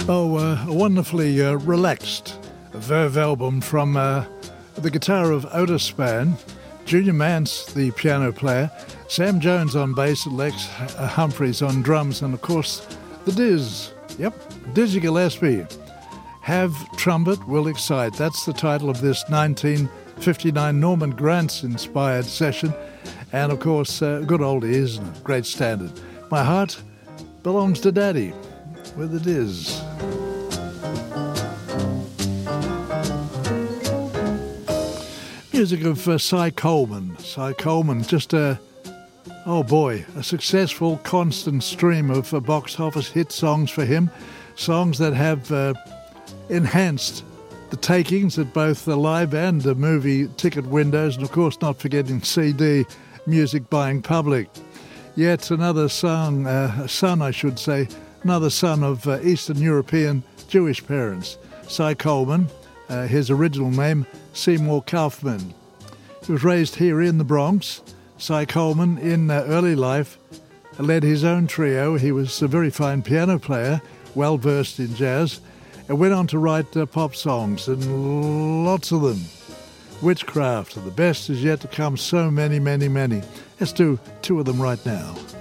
A wonderfully relaxed Verve album from the guitar of Otis Spann, Junior Mance, the piano player, Sam Jones on bass, and Lex Humphreys on drums, and of course the Diz. Yep, Dizzy Gillespie. Have Trumpet Will Excite. That's the title of this 1959 Norman Granz-inspired session. And of course, good oldie, isn't it? Great standard. My Heart Belongs to Daddy, with it is. Music of Cy Coleman. Cy Coleman, just a successful, constant stream of box office hit songs for him. Songs that have enhanced the takings at both the live and the movie ticket windows, and of course not forgetting CD music buying public. Yet another another son of Eastern European Jewish parents. Cy Coleman, his original name Seymour Kaufman. He was raised here in the Bronx. Cy Coleman, in early life, led his own trio. He was a very fine piano player, well versed in jazz, and went on to write pop songs, and lots of them. Witchcraft, the best is yet to come, so many, many, many. Let's do two of them right now.